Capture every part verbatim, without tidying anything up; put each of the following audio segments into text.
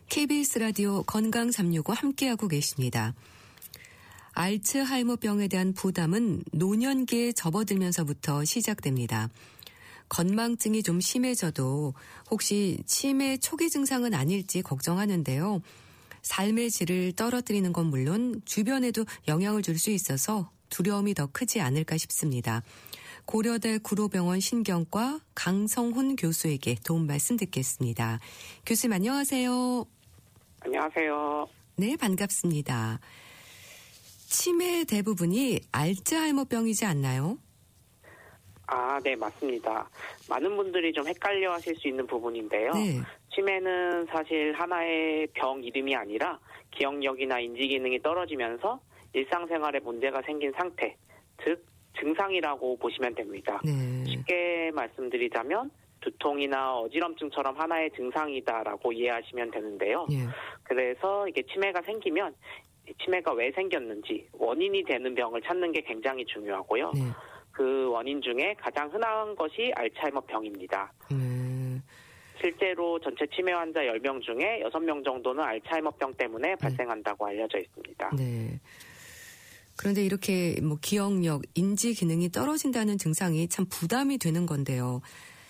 케이비에스 라디오 건강 삼육오 함께하고 계십니다. 알츠하이머병에 대한 부담은 노년기에 접어들면서부터 시작됩니다. 건망증이 좀 심해져도 혹시 치매 초기 증상은 아닐지 걱정하는데요. 삶의 질을 떨어뜨리는 건 물론 주변에도 영향을 줄 수 있어서 두려움이 더 크지 않을까 싶습니다. 고려대 구로병원 신경과 강성훈 교수에게 도움 말씀 듣겠습니다. 교수님 안녕하세요. 안녕하세요. 네, 반갑습니다. 치매의 대부분이 알츠하이머병이지 않나요? 아, 네, 맞습니다. 많은 분들이 좀 헷갈려 하실 수 있는 부분인데요. 네. 치매는 사실 하나의 병 이름이 아니라 기억력이나 인지 기능이 떨어지면서 일상생활에 문제가 생긴 상태, 즉 증상이라고 보시면 됩니다. 네. 쉽게 말씀드리자면 두통이나 어지럼증처럼 하나의 증상이다라고 이해하시면 되는데요. 네. 그래서 이게 치매가 생기면 치매가 왜 생겼는지 원인이 되는 병을 찾는 게 굉장히 중요하고요. 네. 그 원인 중에 가장 흔한 것이 알츠하이머병입니다. 네. 실제로 전체 치매 환자 열 명 중에 여섯 명 정도는 알츠하이머병 때문에 발생한다고 알려져 있습니다. 네. 그런데 이렇게 뭐 기억력, 인지 기능이 떨어진다는 증상이 참 부담이 되는 건데요.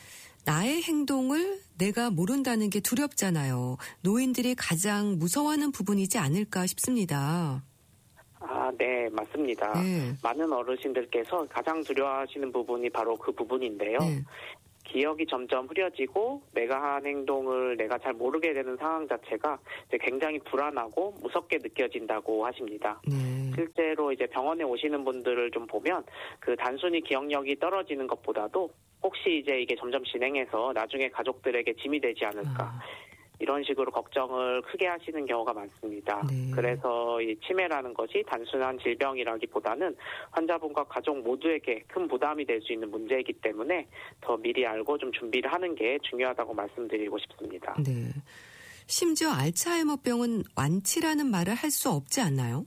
나의 행동을 내가 모른다는 게 두렵잖아요. 노인들이 가장 무서워하는 부분이지 않을까 싶습니다. 아, 네, 맞습니다. 네. 많은 어르신들께서 가장 두려워하시는 부분이 바로 그 부분인데요. 네. 기억이 점점 흐려지고 내가 한 행동을 내가 잘 모르게 되는 상황 자체가 이제 굉장히 불안하고 무섭게 느껴진다고 하십니다. 네. 실제로 이제 병원에 오시는 분들을 좀 보면 그 단순히 기억력이 떨어지는 것보다도 혹시 이제 이게 점점 진행해서 나중에 가족들에게 짐이 되지 않을까. 아. 이런 식으로 걱정을 크게 하시는 경우가 많습니다. 네. 그래서 이 치매라는 것이 단순한 질병이라기보다는 환자분과 가족 모두에게 큰 부담이 될 수 있는 문제이기 때문에 더 미리 알고 좀 준비를 하는 게 중요하다고 말씀드리고 싶습니다. 네. 심지어 알츠하이머병은 완치라는 말을 할 수 없지 않나요?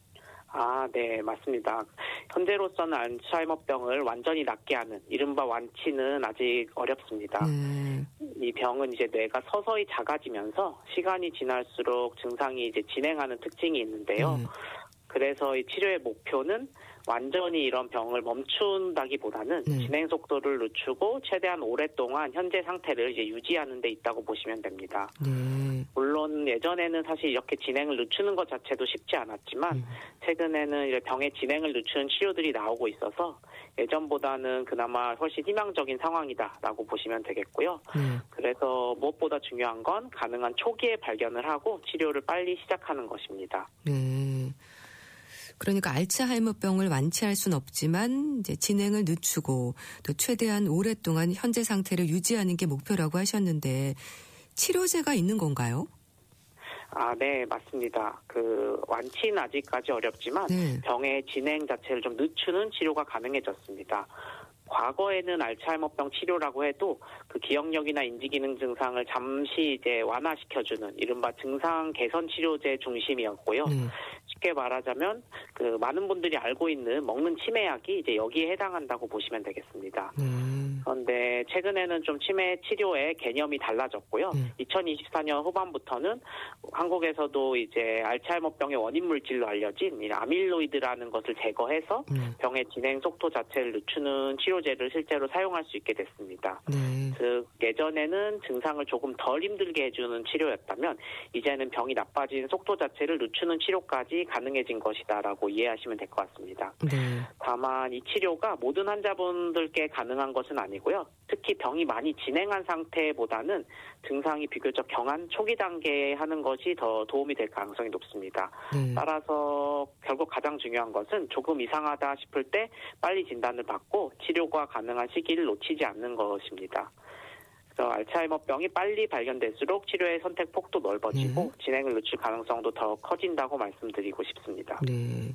아, 네, 맞습니다. 현재로서는 알츠하이머병을 완전히 낫게 하는 이른바 완치는 아직 어렵습니다. 네. 이 병은 이제 뇌가 서서히 작아지면서 시간이 지날수록 증상이 이제 진행하는 특징이 있는데요. 네. 그래서 이 치료의 목표는 완전히 이런 병을 멈춘다기보다는 네. 진행 속도를 늦추고 최대한 오랫동안 현재 상태를 이제 유지하는 데 있다고 보시면 됩니다. 네. 물론 예전에는 사실 이렇게 진행을 늦추는 것 자체도 쉽지 않았지만 음. 최근에는 이제 병의 진행을 늦추는 치료들이 나오고 있어서 예전보다는 그나마 훨씬 희망적인 상황이다라고 보시면 되겠고요. 네. 그래서 무엇보다 중요한 건 가능한 초기에 발견을 하고 치료를 빨리 시작하는 것입니다. 네. 그러니까 알츠하이머병을 완치할 수는 없지만 이제 진행을 늦추고 또 최대한 오랫동안 현재 상태를 유지하는 게 목표라고 하셨는데 치료제가 있는 건가요? 아, 네, 맞습니다. 그 완치는 아직까지 어렵지만 네. 병의 진행 자체를 좀 늦추는 치료가 가능해졌습니다. 과거에는 알츠하이머병 치료라고 해도 그 기억력이나 인지기능 증상을 잠시 이제 완화시켜주는 이른바 증상 개선 치료제 중심이었고요. 네. 쉽게 말하자면 그 많은 분들이 알고 있는 먹는 치매약이 이제 여기에 해당한다고 보시면 되겠습니다. 네. 그런데 최근에는 좀 치매 치료의 개념이 달라졌고요. 네. 이천이십사 년 후반부터는 한국에서도 이제 알츠하이머병의 원인 물질로 알려진 이 아밀로이드라는 것을 제거해서 네. 병의 진행 속도 자체를 늦추는 치료제를 실제로 사용할 수 있게 됐습니다. 네. 즉 예전에는 증상을 조금 덜 힘들게 해주는 치료였다면 이제는 병이 나빠진 속도 자체를 늦추는 치료까지 가능해진 것이다라고 이해하시면 될 것 같습니다. 네. 다만 이 치료가 모든 환자분들께 가능한 것은 아니고요. 특히 병이 많이 진행한 상태보다는 증상이 비교적 경한 초기 단계에 하는 것이 더 도움이 될 가능성이 높습니다. 네. 따라서 결국 가장 중요한 것은 조금 이상하다 싶을 때 빨리 진단을 받고 치료가 가능한 시기를 놓치지 않는 것입니다. 그래서 알츠하이머병이 빨리 발견될수록 치료의 선택 폭도 넓어지고 네. 진행을 늦출 가능성도 더 커진다고 말씀드리고 싶습니다. 네.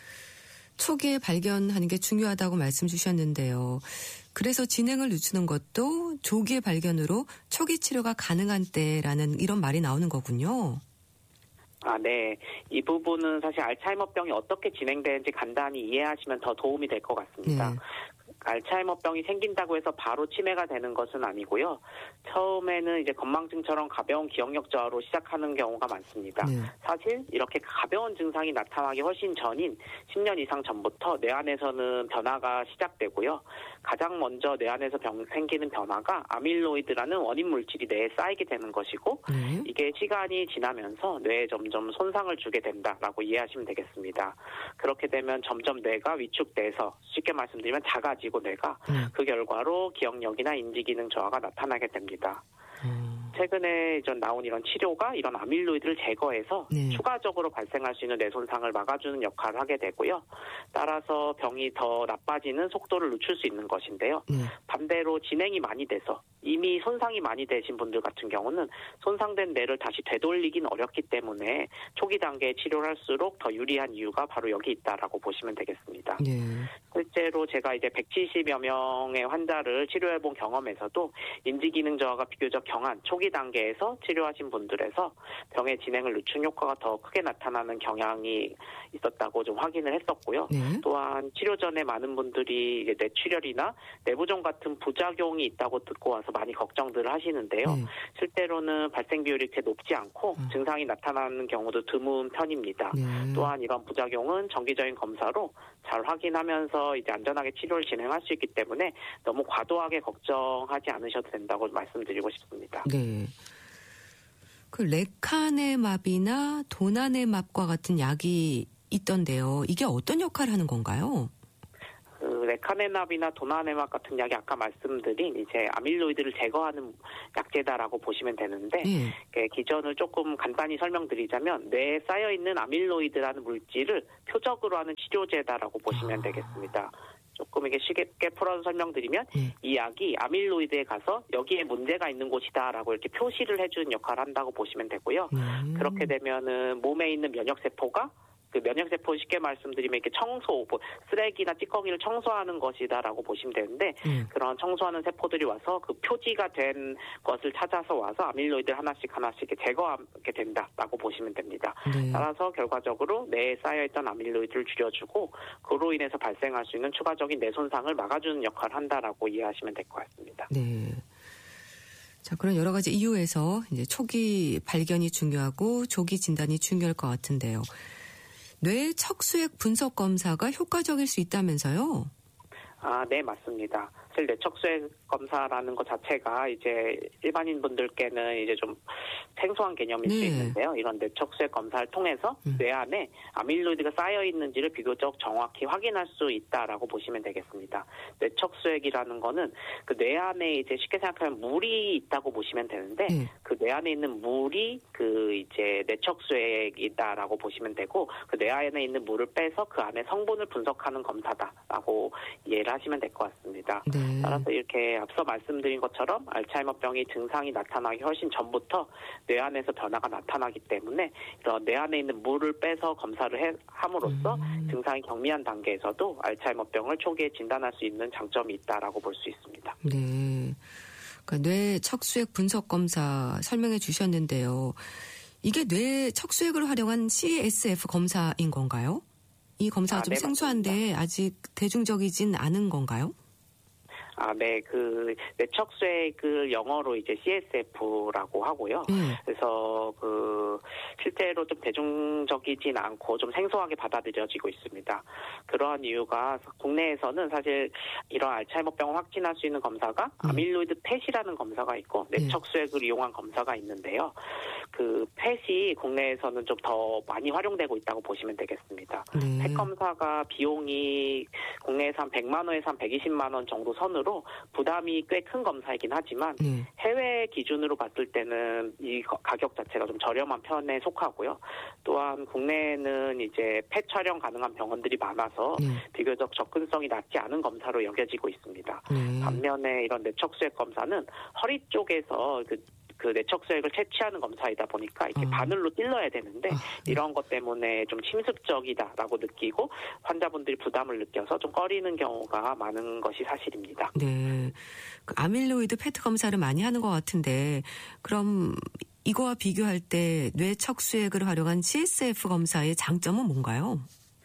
초기에 발견하는 게 중요하다고 말씀 주셨는데요. 그래서 진행을 늦추는 것도 조기의 발견으로 초기 치료가 가능한 때라는 이런 말이 나오는 거군요. 아, 네. 이 부분은 사실 알츠하이머병이 어떻게 진행되는지 간단히 이해하시면 더 도움이 될 것 같습니다. 네. 알츠하이머병이 생긴다고 해서 바로 치매가 되는 것은 아니고요. 처음에는 이제 건망증처럼 가벼운 기억력 저하로 시작하는 경우가 많습니다. 네. 사실 이렇게 가벼운 증상이 나타나기 훨씬 전인 십 년 이상 전부터 뇌 안에서는 변화가 시작되고요. 가장 먼저 뇌 안에서 병, 생기는 변화가 아밀로이드라는 원인 물질이 뇌에 쌓이게 되는 것이고 네. 이게 시간이 지나면서 뇌에 점점 손상을 주게 된다라고 이해하시면 되겠습니다. 그렇게 되면 점점 뇌가 위축돼서 쉽게 말씀드리면 작아지고 뇌가 네. 그 결과로 기억력이나 인지기능 저하가 나타나게 됩니다. 음. 최근에 전 나온 이런 치료가 이런 아밀로이드를 제거해서 네. 추가적으로 발생할 수 있는 뇌 손상을 막아주는 역할을 하게 되고요. 따라서 병이 더 나빠지는 속도를 늦출 수 있는 것인데요. 네. 반대로 진행이 많이 돼서 이미 손상이 많이 되신 분들 같은 경우는 손상된 뇌를 다시 되돌리긴 어렵기 때문에 초기 단계에 치료를 할수록 더 유리한 이유가 바로 여기 있다라고 보시면 되겠습니다. 네. 실제로 제가 이제 백칠십여 명의 환자를 치료해본 경험에서도 인지기능 저하가 비교적 경한 초기 단계에서 치료하신 분들에서 병의 진행을 늦춘 효과가 더 크게 나타나는 경향이 있었다고 좀 확인을 했었고요. 네. 또한 치료 전에 많은 분들이 이제 뇌출혈이나 내부종 같은 부작용이 있다고 듣고 와서 많이 걱정들을 하시는데요. 네. 실제로는 발생 비율이 그렇게 높지 않고 음. 증상이 나타나는 경우도 드문 편입니다. 네. 또한 이런 부작용은 정기적인 검사로 잘 확인하면서 이제 안전하게 치료를 진행할 수 있기 때문에 너무 과도하게 걱정하지 않으셔도 된다고 말씀드리고 싶습니다. 네. 그 레카네맙이나 도나네맙과 같은 약이 있던데요. 이게 어떤 역할을 하는 건가요? 그 레카네맙이나 도나네맙 같은 약이 아까 말씀드린 이제 아밀로이드를 제거하는 약제다라고 보시면 되는데 네. 기전을 조금 간단히 설명드리자면 뇌에 쌓여 있는 아밀로이드라는 물질을 표적으로 하는 치료제다라고 보시면 아. 되겠습니다. 조금 이게 쉽게 풀어서 설명드리면 네. 이 약이 아밀로이드에 가서 여기에 문제가 있는 곳이다라고 이렇게 표시를 해주는 역할을 한다고 보시면 되고요. 음. 그렇게 되면은 몸에 있는 면역세포가 그 면역세포 쉽게 말씀드리면 이렇게 청소, 뭐 쓰레기나 찌꺼기를 청소하는 것이다라고 보시면 되는데 음. 그런 청소하는 세포들이 와서 그 표지가 된 것을 찾아서 와서 아밀로이드를 하나씩 하나씩 이렇게 제거하게 된다라고 보시면 됩니다. 네. 따라서 결과적으로 뇌에 쌓여있던 아밀로이드를 줄여주고 그로 인해서 발생할 수 있는 추가적인 뇌 손상을 막아주는 역할을 한다라고 이해하시면 될 것 같습니다. 네. 자, 그런 여러 가지 이유에서 이제 초기 발견이 중요하고 조기 진단이 중요할 것 같은데요. 뇌 척수액 분석 검사가 효과적일 수 있다면서요? 아, 네, 맞습니다. 사실 뇌척수액 검사라는 것 자체가 이제 일반인 분들께는 이제 좀 생소한 개념일 네. 수 있는데요. 이런 뇌척수액 검사를 통해서 음. 뇌 안에 아밀로이드가 쌓여 있는지를 비교적 정확히 확인할 수 있다라고 보시면 되겠습니다. 뇌척수액이라는 거는 그 뇌 안에 이제 쉽게 생각하면 물이 있다고 보시면 되는데 네. 그 뇌 안에 있는 물이 그 이제 뇌척수액이다라고 보시면 되고 그 뇌 안에 있는 물을 빼서 그 안에 성분을 분석하는 검사다라고 이해를 하시면 될 것 같습니다. 네. 따라서 이렇게 앞서 말씀드린 것처럼 알츠하이머병이 증상이 나타나기 훨씬 전부터 뇌 안에서 변화가 나타나기 때문에 이런 뇌 안에 있는 물을 빼서 검사를 해, 함으로써 음. 증상이 경미한 단계에서도 알츠하이머병을 초기에 진단할 수 있는 장점이 있다라고 볼 수 있습니다. 네, 그러니까 뇌 척수액 분석 검사 설명해 주셨는데요. 이게 뇌 척수액을 활용한 씨에스에프 검사인 건가요? 이 검사가 아, 좀 네, 생소한데 맞습니다. 아직 대중적이진 않은 건가요? 아, 네, 그 뇌척수액을 영어로 이제 씨에스에프라고 하고요. 음. 그래서 그 실제로 좀 대중적이진 않고 좀 생소하게 받아들여지고 있습니다. 그러한 이유가 국내에서는 사실 이런 알츠하이머병을 확진할 수 있는 검사가 음. 아밀로이드 펫이라는 검사가 있고 뇌척수액을 음. 이용한 검사가 있는데요. 그 펫이 국내에서는 좀 더 많이 활용되고 있다고 보시면 되겠습니다. 음. 펫 검사가 비용이 국내에서 한 백만 원에서 한 백이십만 원 정도 선으로 부담이 꽤 큰 검사이긴 하지만 네. 해외 기준으로 봤을 때는 이 가격 자체가 좀 저렴한 편에 속하고요. 또한 국내에는 이제 펫 촬영 가능한 병원들이 많아서 네. 비교적 접근성이 낮지 않은 검사로 여겨지고 있습니다. 네. 반면에 이런 뇌척수액 검사는 허리 쪽에서 그 그 뇌척수액을 채취하는 검사이다 보니까 이렇게 어. 바늘로 찔러야 되는데 어. 이런 것 때문에 좀 침습적이다라고 느끼고 환자분들이 부담을 느껴서 좀 꺼리는 경우가 많은 것이 사실입니다. 네, 그 아밀로이드 페트 검사를 많이 하는 것 같은데 그럼 이거와 비교할 때 뇌척수액을 활용한 씨에스에프 검사의 장점은 뭔가요?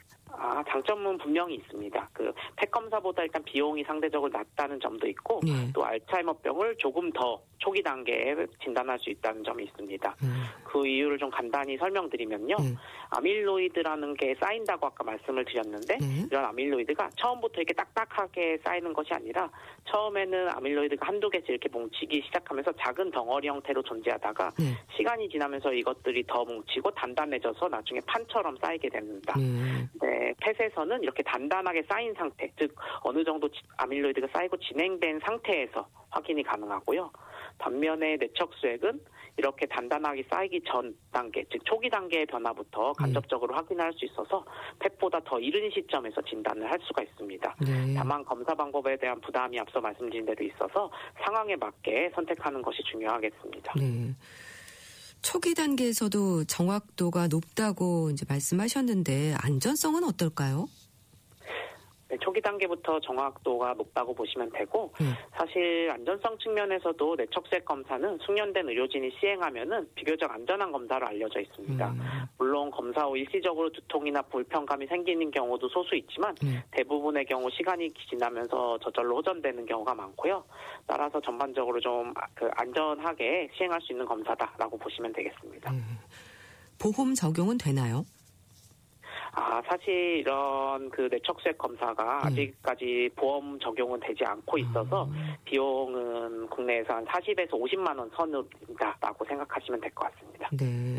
아, 장점은 분명히 있습니다. 그 펫 검사보다 일단 비용이 상대적으로 낮다는 점도 있고 네. 또 알츠하이머병을 조금 더 초기 단계에 진단할 수 있다는 점이 있습니다. 음. 그 이유를 좀 간단히 설명드리면요. 네. 아밀로이드라는 게 쌓인다고 아까 말씀을 드렸는데 네. 이런 아밀로이드가 처음부터 이렇게 딱딱하게 쌓이는 것이 아니라 처음에는 아밀로이드가 한두 개씩 이렇게 뭉치기 시작하면서 작은 덩어리 형태로 존재하다가 네. 시간이 지나면서 이것들이 더 뭉치고 단단해져서 나중에 판처럼 쌓이게 됩니다. 네. 네, 펫에서는 이렇게 단단하게 쌓인 상태, 즉 어느 정도 아밀로이드가 쌓이고 진행된 상태에서 확인이 가능하고요. 반면에 내척수액은 이렇게 단단하게 쌓이기 전 단계, 즉 초기 단계의 변화부터 간접적으로 네. 확인할 수 있어서 펫보다 더 이른 시점에서 진단을 할 수가 있습니다. 네. 다만 검사 방법에 대한 부담이 앞서 말씀드린 대로 있어서 상황에 맞게 선택하는 것이 중요하겠습니다. 네. 초기 단계에서도 정확도가 높다고 이제 말씀하셨는데 안전성은 어떨까요? 네, 초기 단계부터 정확도가 높다고 보시면 되고 음. 사실 안전성 측면에서도 내척수액 검사는 숙련된 의료진이 시행하면은 비교적 안전한 검사로 알려져 있습니다. 음. 물론 검사 후 일시적으로 두통이나 불편감이 생기는 경우도 소수 있지만 음. 대부분의 경우 시간이 지나면서 저절로 호전되는 경우가 많고요. 따라서 전반적으로 좀 그 안전하게 시행할 수 있는 검사다라고 보시면 되겠습니다. 음. 보험 적용은 되나요? 아, 사실 이런 그 내척수액 검사가 음. 아직까지 보험 적용은 되지 않고 있어서 음. 비용은 국내에서 한 사십에서 오십만 원 선이다라고 생각하시면 될 것 같습니다. 네.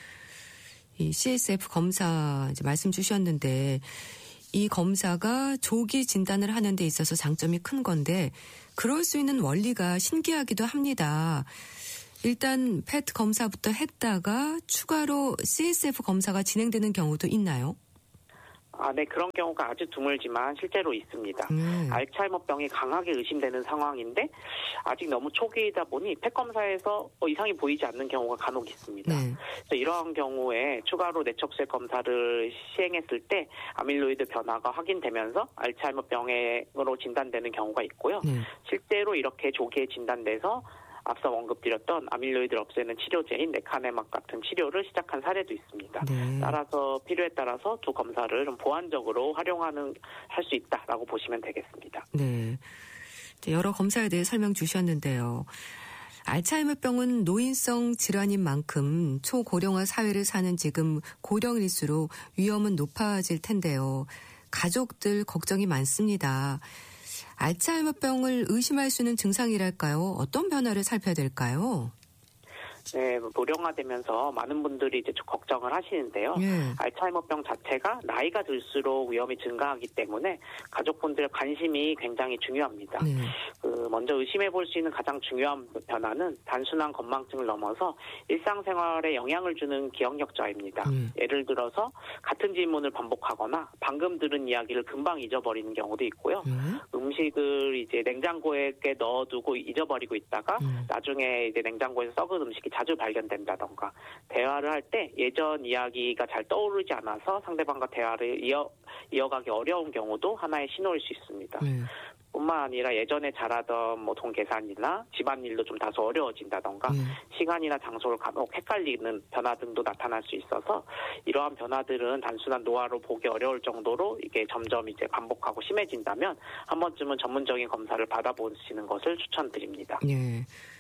이 씨에스에프 검사 이제 말씀 주셨는데 이 검사가 조기 진단을 하는 데 있어서 장점이 큰 건데 그럴 수 있는 원리가 신기하기도 합니다. 일단 펫 검사부터 했다가 추가로 씨에스에프 검사가 진행되는 경우도 있나요? 아, 네, 그런 경우가 아주 드물지만 실제로 있습니다. 음. 알츠하이머병이 강하게 의심되는 상황인데 아직 너무 초기이다 보니 펫 검사에서 어, 이상이 보이지 않는 경우가 간혹 있습니다. 네. 그래서 이러한 경우에 추가로 내척수액 검사를 시행했을 때 아밀로이드 변화가 확인되면서 알츠하이머병으로 진단되는 경우가 있고요. 네. 실제로 이렇게 조기에 진단돼서 앞서 언급드렸던 아밀로이드를 없애는 치료제인 레카네막 같은 치료를 시작한 사례도 있습니다. 네. 따라서 필요에 따라서 두 검사를 좀 보완적으로 활용하는 할 수 있다라고 보시면 되겠습니다. 네, 여러 검사에 대해 설명 주셨는데요. 알츠하이머병은 노인성 질환인 만큼 초고령화 사회를 사는 지금 고령일수록 위험은 높아질 텐데요. 가족들 걱정이 많습니다. 알츠하이머병을 의심할 수 있는 증상이랄까요? 어떤 변화를 살펴야 될까요? 네, 노령화되면서 많은 분들이 이제 걱정을 하시는데요. 네. 알츠하이머병 자체가 나이가 들수록 위험이 증가하기 때문에 가족분들의 관심이 굉장히 중요합니다. 네. 그 먼저 의심해 볼 수 있는 가장 중요한 변화는 단순한 건망증을 넘어서 일상생활에 영향을 주는 기억력 저하입니다. 네. 예를 들어서 같은 질문을 반복하거나 방금 들은 이야기를 금방 잊어버리는 경우도 있고요. 네. 음식을 이제 냉장고에 넣어두고 잊어버리고 있다가 네. 나중에 이제 냉장고에서 썩은 음식이 자주 발견된다던가 대화를 할 때 예전 이야기가 잘 떠오르지 않아서 상대방과 대화를 이어, 이어가기 어려운 경우도 하나의 신호일 수 있습니다. 네. 뿐만 아니라 예전에 잘하던 뭐 돈 계산이나 집안일도 좀 다소 어려워진다던가 네. 시간이나 장소를 간혹 헷갈리는 변화 등도 나타날 수 있어서 이러한 변화들은 단순한 노화로 보기 어려울 정도로 이게 점점 이제 반복하고 심해진다면 한 번쯤은 전문적인 검사를 받아보시는 것을 추천드립니다. 네.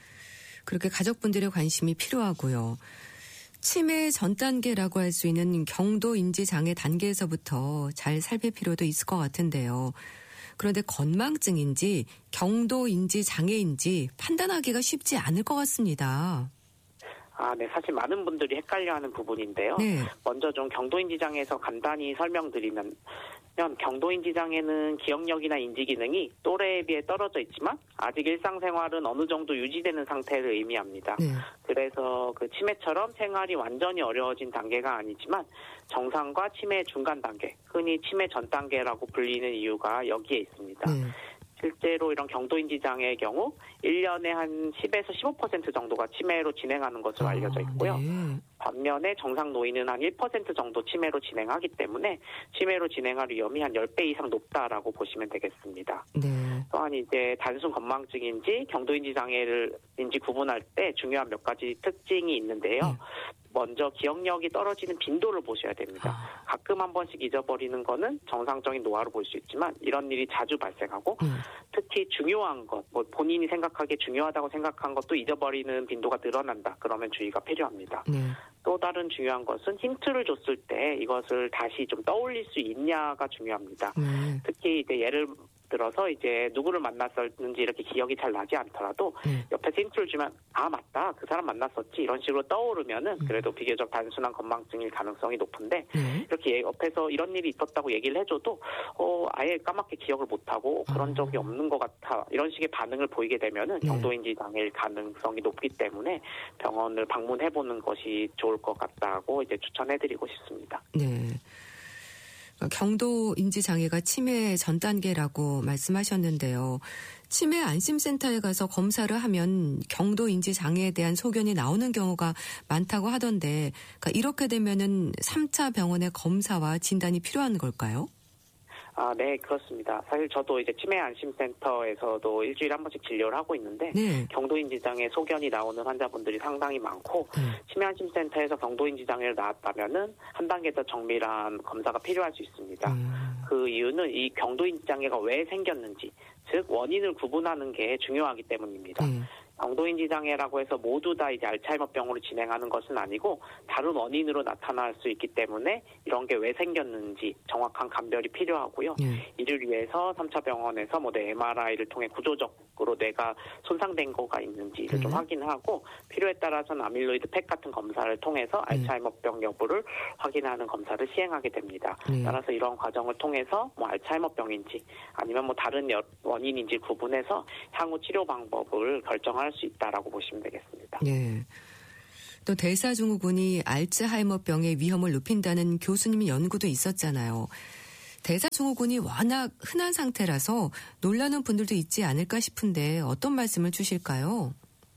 그렇게 가족분들의 관심이 필요하고요. 치매 전 단계라고 할 수 있는 경도 인지 장애 단계에서부터 잘 살필 필요도 있을 것 같은데요. 그런데 건망증인지 경도 인지 장애인지 판단하기가 쉽지 않을 것 같습니다. 아, 네. 사실 많은 분들이 헷갈려하는 부분인데요. 네. 먼저 좀 경도인지 장애에서 간단히 설명드리면 경도인지 장애는 기억력이나 인지 기능이 또래에 비해 떨어져 있지만 아직 일상생활은 어느 정도 유지되는 상태를 의미합니다. 네. 그래서 그 치매처럼 생활이 완전히 어려워진 단계가 아니지만 정상과 치매의 중간 단계, 흔히 치매 전 단계라고 불리는 이유가 여기에 있습니다. 네. 실제로 이런 경도인지 장애의 경우 일 년에 한 십에서 십오 퍼센트 정도가 치매로 진행하는 것으로 알려져 있고요. 아, 네. 반면에 정상 노인은 한 일 퍼센트 정도 치매로 진행하기 때문에 치매로 진행할 위험이 한 십 배 이상 높다라고 보시면 되겠습니다. 네. 또한 이제 단순 건망증인지 경도인지 장애인지 구분할 때 중요한 몇 가지 특징이 있는데요. 음. 먼저 기억력이 떨어지는 빈도를 보셔야 됩니다. 아. 가끔 한 번씩 잊어버리는 거는 정상적인 노화로 볼 수 있지만 이런 일이 자주 발생하고 음. 특히 중요한 것, 뭐 본인이 생각하기에 중요하다고 생각한 것도 잊어버리는 빈도가 늘어난다. 그러면 주의가 필요합니다. 네. 또 다른 중요한 것은 힌트를 줬을 때 이것을 다시 좀 떠올릴 수 있냐가 중요합니다. 음. 특히 이제 예를 들어서 이제 누구를 만났었는지 이렇게 기억이 잘 나지 않더라도 네. 옆에서 힌트를 주면 아 맞다 그 사람 만났었지 이런 식으로 떠오르면은 그래도 비교적 단순한 건망증일 가능성이 높은데 네. 이렇게 옆에서 이런 일이 있었다고 얘기를 해줘도 어 아예 까맣게 기억을 못하고 그런 적이 없는 것 같아 이런 식의 반응을 보이게 되면은 네. 경도인지 장애일 가능성이 높기 때문에 병원을 방문해보는 것이 좋을 것 같다고 이제 추천해드리고 싶습니다. 네. 경도 인지 장애가 치매 전 단계라고 말씀하셨는데요. 치매 안심센터에 가서 검사를 하면 경도 인지 장애에 대한 소견이 나오는 경우가 많다고 하던데 그러니까 이렇게 되면은 삼 차 병원의 검사와 진단이 필요한 걸까요? 아, 네, 그렇습니다. 사실 저도 이제 치매 안심센터에서도 일주일에 한 번씩 진료를 하고 있는데 네. 경도인지 장애 소견이 나오는 환자분들이 상당히 많고 네. 치매 안심센터에서 경도인지 장애를 나왔다면은 한 단계 더 정밀한 검사가 필요할 수 있습니다. 음. 그 이유는 이 경도인지 장애가 왜 생겼는지, 즉 원인을 구분하는 게 중요하기 때문입니다. 음. 경도인지 장애라고 해서 모두 다 이제 알츠하이머병으로 진행하는 것은 아니고 다른 원인으로 나타날 수 있기 때문에 이런 게 왜 생겼는지 정확한 감별이 필요하고요. 네. 이를 위해서 삼 차 병원에서 뭐 내 엠알아이를 통해 구조적으로 뇌가 손상된 거가 있는지를 네. 좀 확인하고 필요에 따라서는 아밀로이드 펫 같은 검사를 통해서 네. 알츠하이머병 여부를 확인하는 검사를 시행하게 됩니다. 네. 따라서 이런 과정을 통해서 뭐 알츠하이머병인지 아니면 뭐 다른 원인인지 구분해서 향후 치료 방법을 결정할 수 있다라고 보시면 되겠습니다. 네. 또 대사증후군이 알츠하이머병의 위험을 높인다는 교수님 연구도 있었잖아요. 대사증후군이 워낙 흔한 상태라서 놀라는 분들도 있지 않을까 싶은데 어떤 말씀을 주실까요?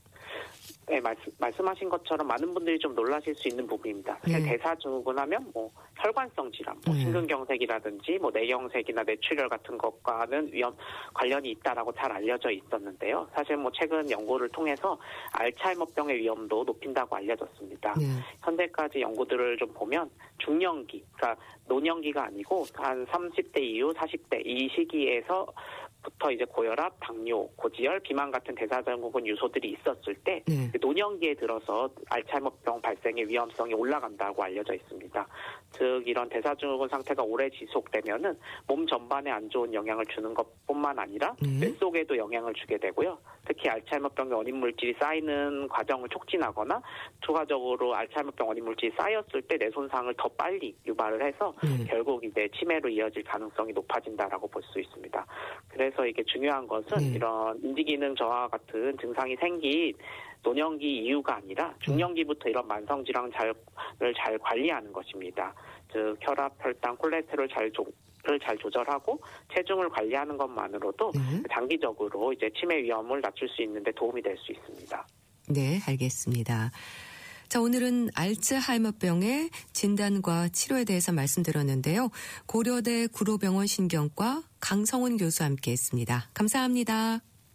네, 말씀, 말씀하신 것처럼 많은 분들이 좀 놀라실 수 있는 부분입니다. 네. 대사증후군 하면 뭐 혈관성 질환, 뭐 네. 심근경색이라든지 뭐 뇌경색이나 뇌출혈 같은 것과는 위험 관련이 있다라고 잘 알려져 있었는데요. 사실 뭐 최근 연구를 통해서 알츠하이머병의 위험도 높인다고 알려졌습니다. 네. 현재까지 연구들을 좀 보면 중년기, 그러니까 노년기가 아니고 한 삼십 대 이후 사십 대 이 시기에서 부터 이제 고혈압, 당뇨, 고지혈, 비만 같은 대사증후군 유소들이 있었을 때 네. 노년기에 들어서 알츠하이머병 발생의 위험성이 올라간다고 알려져 있습니다. 즉 이런 대사증후군 상태가 오래 지속되면은 몸 전반에 안 좋은 영향을 주는 것뿐만 아니라 네. 뇌 속에도 영향을 주게 되고요. 특히 알츠하이머병의 원인 물질이 쌓이는 과정을 촉진하거나 추가적으로 알츠하이머병 원인 물질이 쌓였을 때 뇌 손상을 더 빨리 유발을 해서 네. 결국 이제 치매로 이어질 가능성이 높아진다라고 볼 수 있습니다. 그래서 이게 중요한 것은 네. 이런 인지기능 저하 같은 증상이 생긴 노년기 이유가 아니라 중년기부터 이런 만성질환을 잘, 잘 관리하는 것입니다. 즉 혈압, 혈당, 콜레스테롤 잘 조, 를 잘 조절하고 체중을 관리하는 것만으로도 네. 장기적으로 이제 치매 위험을 낮출 수 있는데 도움이 될 수 있습니다. 네, 알겠습니다. 자, 오늘은 알츠하이머병의 진단과 치료에 대해서 말씀드렸는데요. 고려대 구로병원 신경과 강성훈 교수와 함께했습니다. 감사합니다.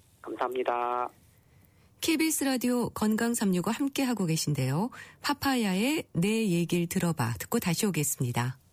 감사합니다. 케이비에스 라디오 건강삼육오 함께하고 계신데요. 파파야의 내 얘기를 들어봐 듣고 다시 오겠습니다.